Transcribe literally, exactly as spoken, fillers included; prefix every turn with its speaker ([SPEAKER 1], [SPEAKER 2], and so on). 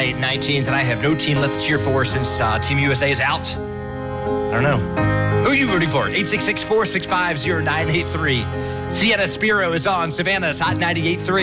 [SPEAKER 1] July nineteenth, and I have no team left to cheer for since uh, Team U S A is out. I don't know. Who are you rooting for? eight six six, four six five, zero nine eight three. Sienna Spiro is on Savannah's Hot ninety-eight point three.